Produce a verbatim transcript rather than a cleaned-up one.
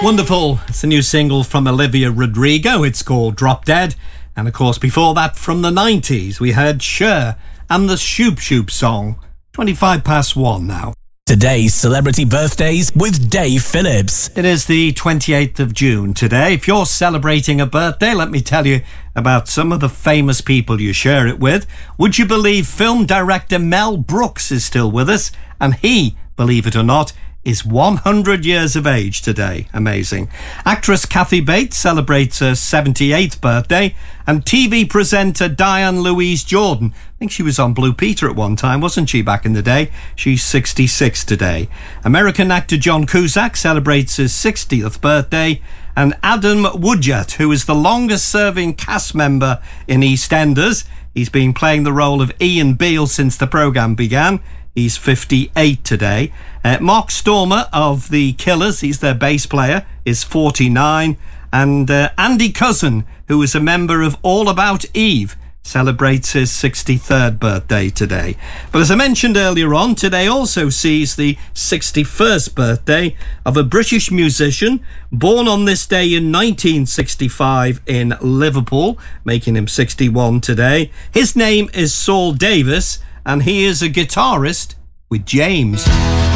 Wonderful. It's a new single from Olivia Rodrigo. It's called Drop Dead. And of course, before that, from the nineties, we heard Cher and the Shoop Shoop song. twenty-five past one now. Today's celebrity birthdays with Dave Phillips. It is the twenty-eighth of June today. If you're celebrating a birthday, let me tell you about some of the famous people you share it with. Would you believe film director Mel Brooks is still with us? And he, believe it or not, is one hundred years of age today. Amazing. Actress Kathy Bates celebrates her seventy-eighth birthday, and T V presenter Diane Louise Jordan, I think she was on Blue Peter at one time, wasn't she, back in the day? She's sixty-six today. American actor John Cusack celebrates his sixtieth birthday, and Adam Woodyatt, who is the longest serving cast member in EastEnders, he's been playing the role of Ian Beale since the programme began. He's fifty-eight today. Uh, Mark Stormer of The Killers, he's their bass player, is forty-nine. And uh, Andy Cousin, who is a member of All About Eve, celebrates his sixty-third birthday today. But as I mentioned earlier on, today also sees the sixty-first birthday of a British musician born on this day in nineteen sixty-five in Liverpool, making him sixty-one today. His name is Saul Davis, and he is a guitarist with James.